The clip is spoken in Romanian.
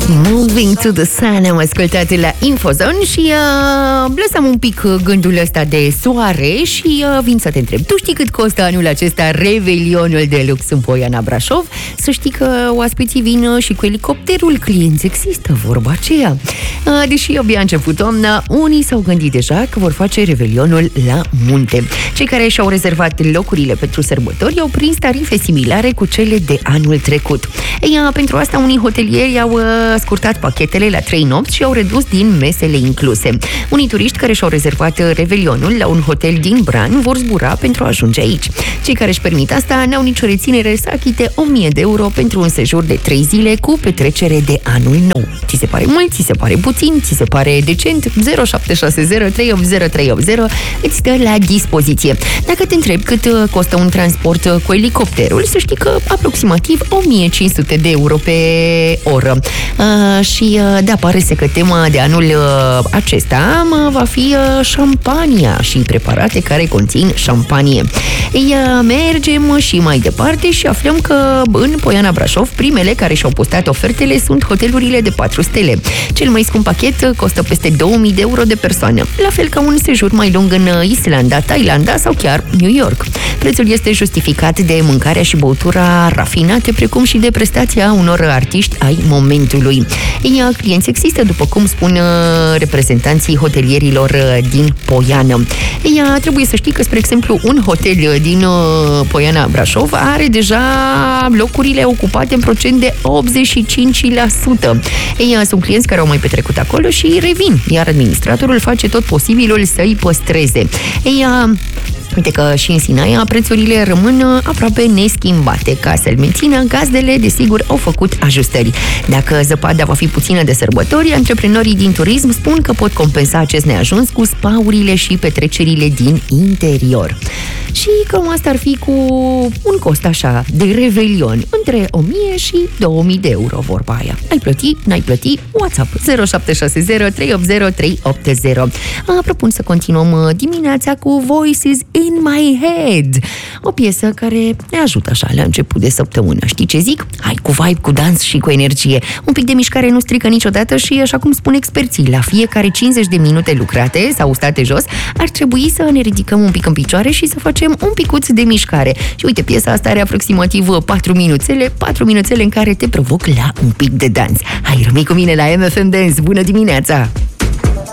Moving to the Sun am ascultat la Infozone și lăsam un pic gândul ăsta de soare și vin să te întreb. Tu știi cât costă anul acesta Revelionul de lux în Poiana Brașov? Să știi că oaspeții vin și cu elicopterul, clienți, există vorba aceea. Deși abia a început toamna, unii s-au gândit deja că vor face Revelionul la munte. Cei care și-au rezervat locurile pentru sărbători au prins tarife similare cu cele de anul trecut. Pentru asta unii hotelieri au scurtat pachetele la 3 nopți și au redus din mesele incluse. Unii turiști care și-au rezervat Revelionul la un hotel din Bran vor zbura pentru a ajunge aici. Cei care își permit asta n-au nicio reținere să achite 1000 de euro pentru un sejur de 3 zile cu petrecere de anul nou. Ți se pare mult? Ți se pare puțin? Ți se pare decent? 0760 380 380 îți dă la dispoziție. Dacă te întrebi cât costă un transport cu elicopterul, să știi că aproximativ 1500 de euro pe oră. Și da, pare să că tema de anul acesta va fi șampania și preparate care conțin șampanie. Mergem și mai departe și aflăm că în Poiana Brașov primele care și-au postat ofertele sunt hotelurile de 4 stele. Cel mai scump pachet costă peste 2000 de euro de persoană, la fel ca un sejur mai lung în Islanda, Thailanda sau chiar New York. Prețul este justificat de mâncarea și băutura rafinate, precum și de prestația unor artiști ai momentului. Clienți există, după cum spun reprezentanții hotelierilor din Poiană. Trebuie să știi că, spre exemplu, un hotel din Poiana Brașov are deja locurile ocupate în procent de 85%. Sunt clienți care au mai petrecut acolo și revin, iar administratorul face tot posibilul să-i păstreze. Uite că și în Sinaia prețurile rămân aproape neschimbate. Ca să-l mențină, gazdele, desigur, au făcut ajustări. Dacă zăpada va fi puțină de sărbători, antreprenorii din turism spun că pot compensa acest neajuns cu spaurile și petrecerile din interior. Și cam asta ar fi cu un cost așa de Revelion, între 1000 și 2000 de euro, vorba aia. Ai plăti, n-ai plăti? WhatsApp 0760 380 380. Propun să continuăm dimineața cu Voices in My Head, o piesă care ne ajută așa la început de săptămână. Știi ce zic? Hai, cu vibe, cu dans și cu energie. Un pic de mișcare nu strică niciodată și, așa cum spun experții, la fiecare 50 de minute lucrate sau state jos, ar trebui să ne ridicăm un pic în picioare și să facem un picuț de mișcare. Și uite, piesa asta are aproximativ 4 minuțele în care te provoc la un pic de dans. Hai, rămâi cu mine la MFM Dance. Bună dimineața!